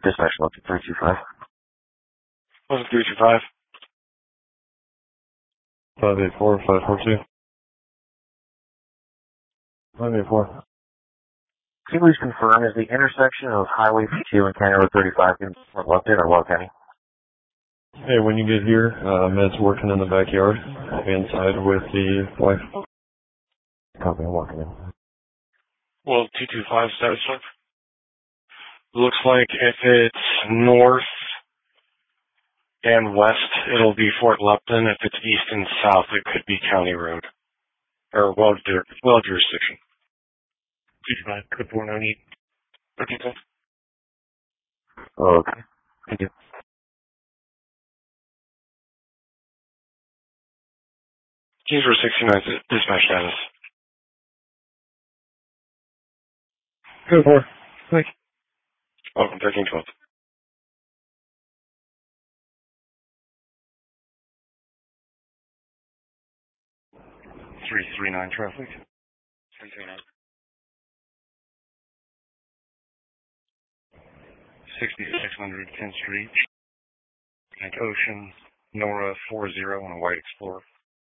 Dispatch look at 325. What's it 325? 584, 542. 584. Can you please confirm, is the intersection of Highway 2 and County Road 35 in Fort Lupton or Weld County? Hey, when you get here, Med's working in the backyard, inside with the wife. Copy, I'm walking in. Well, 225 status check. Looks like if it's north and west, it'll be Fort Lupton. If it's east and south, it could be County Road. Or Weld jurisdiction. 225, code 498. Okay, cool. Okay. Thank you. Keys were 69, dispatch status. Code 4. Thank you. Welcome, 1312. 339 traffic. 339. 6600 10th Street. Atlantic Ocean, Nora 40 on a white Explorer.